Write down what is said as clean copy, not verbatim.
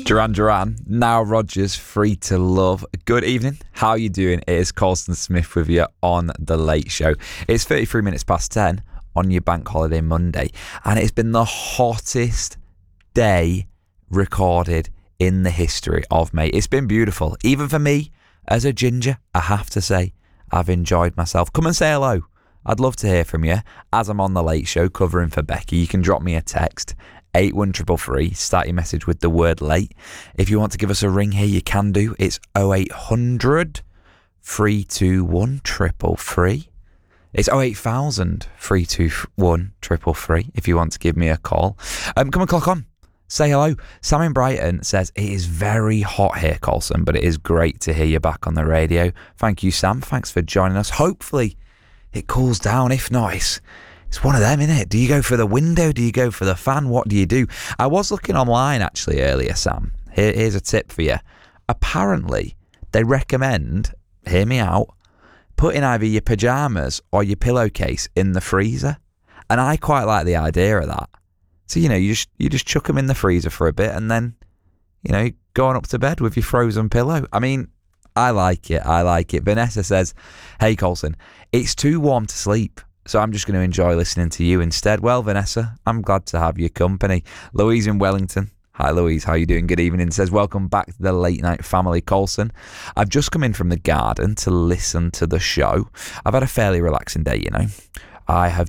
Duran Duran, Now Rogers, Free to Love. Good evening. How are you doing? It is Colson Smith with you on The Late Show. It's 33 minutes past 10 on your bank holiday Monday, and it's been the hottest day recorded in the history of May. It's been beautiful. Even for me, as a ginger, I have to say, I've enjoyed myself. Come and say hello. I'd love to hear from you. As I'm on The Late Show covering for Becky, you can drop me a text. 81333. Start your message with the word late. If you want to give us a ring here, you can do. It's 0800 321 333. It's 08000 321 333 if you want to give me a call. Come and clock on. Say hello. Sam in Brighton says, it is very hot here, Colson, but it is great to hear you back on the radio. Thank you, Sam. Thanks for joining us. Hopefully it cools down. If not, it's one of them, isn't it? Do you go for the window? Do you go for the fan? What do you do? I was looking online actually earlier, Sam. Here's a tip for you. Apparently, they recommend, hear me out, putting either your pyjamas or your pillowcase in the freezer. And I quite like the idea of that. So, you just chuck them in the freezer for a bit and then, go on up to bed with your frozen pillow. I mean, I like it. Vanessa says, hey, Colson, it's too warm to sleep, so I'm just going to enjoy listening to you instead. Well, Vanessa, I'm glad to have your company. Louise in Wellington. Hi, Louise. How you doing? Good evening. Says, welcome back to the Late Night Family, Colson. I've just come in from the garden to listen to the show. I've had a fairly relaxing day, I have